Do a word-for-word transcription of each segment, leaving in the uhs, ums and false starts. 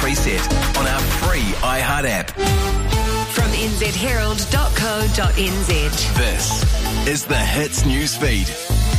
preset on our free iHeart app. From n z herald dot co dot n z. This is the Hits Newsfeed.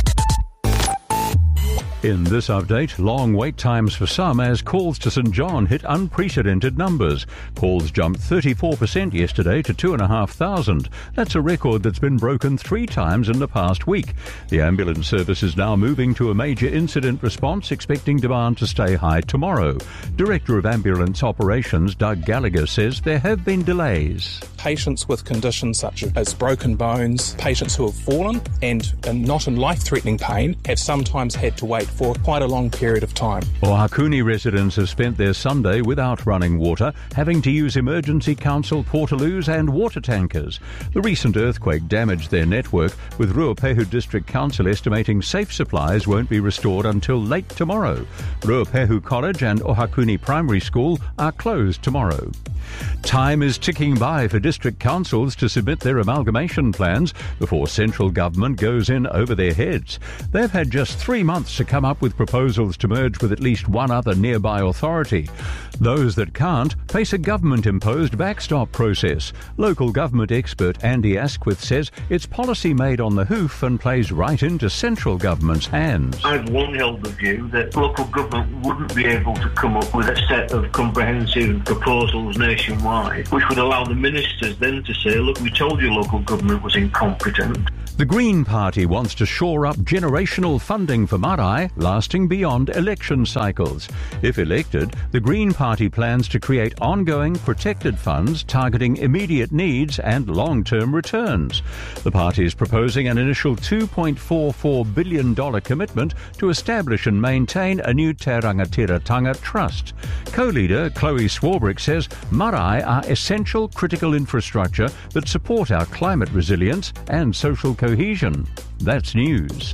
In this update, long wait times for some as calls to St John hit unprecedented numbers. Calls jumped thirty-four percent yesterday to two thousand five hundred. That's a record that's been broken three times in the past week. The ambulance service is now moving to a major incident response, expecting demand to stay high tomorrow. Director of Ambulance Operations, Doug Gallagher, says there have been delays. Patients with conditions such as broken bones, patients who have fallen and are not in life-threatening pain have sometimes had to wait for quite a long period of time. Ohakuni residents have spent their Sunday without running water, having to use emergency council portaloos and water tankers. The recent earthquake damaged their network, with Ruapehu District Council estimating safe supplies won't be restored until late tomorrow. Ruapehu College and Ohakuni Primary School are closed tomorrow. Time is ticking by for district councils to submit their amalgamation plans before central government goes in over their heads. They've had just three months to come up with proposals to merge with at least one other nearby authority. Those that can't face a government-imposed backstop process. Local government expert Andy Asquith says it's policy made on the hoof and plays right into central government's hands. I've long held the view that local government wouldn't be able to come up with a set of comprehensive proposals nationwide, which would allow the ministers then to say, look, we told you local government was incompetent. The Green Party wants to shore up generational funding for Marae, lasting beyond election cycles. If elected, the Green Party plans to create ongoing protected funds targeting immediate needs and long-term returns. The party is proposing an initial two point four four billion dollars commitment to establish and maintain a new Te Rangatiratanga Trust. Co-leader Chloe Swarbrick says Marae are essential critical infrastructure that support our climate resilience and social cohesion. That's news.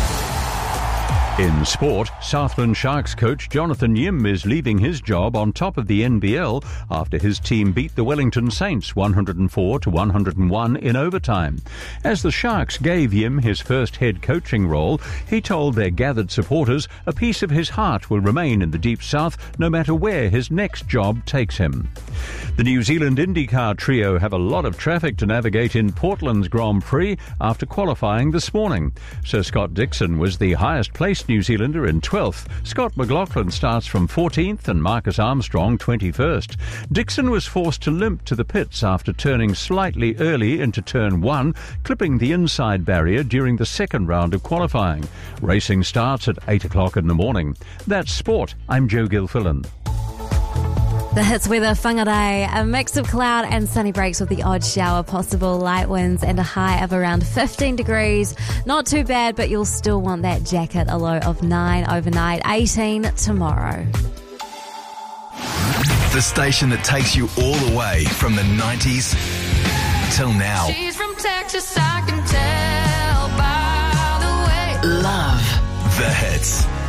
In sport, Southland Sharks coach Jonathan Yim is leaving his job on top of the N B L after his team beat the Wellington Saints one hundred four to one hundred one in overtime. As the Sharks gave Yim his first head coaching role, he told their gathered supporters a piece of his heart will remain in the Deep South no matter where his next job takes him. The New Zealand IndyCar trio have a lot of traffic to navigate in Portland's Grand Prix after qualifying this morning. Sir Scott Dixon was the highest placed New Zealander in twelfth. Scott McLaughlin starts from fourteenth and Marcus Armstrong twenty-first. Dixon was forced to limp to the pits after turning slightly early into turn one, clipping the inside barrier during the second round of qualifying. Racing starts at eight o'clock in the morning. That's sport. I'm Joe Gilfillan. The Hits weather, whangarei, a mix of cloud and sunny breaks with the odd shower possible, light winds and a high of around fifteen degrees. Not too bad, but you'll still want that jacket, a low of nine overnight, eighteen tomorrow. The station that takes you all the way from the nineties till now. She's from Texas, I can tell by the way. Love the Hits.